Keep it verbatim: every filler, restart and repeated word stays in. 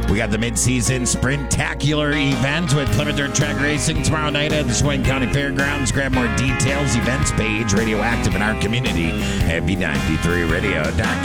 We got the mid-season Sprintacular event with Plymouth Dirt Track Racing tomorrow night at the Sheboygan County Fairgrounds. Grab more details, events page, radioactive in our community at B ninety-three radio dot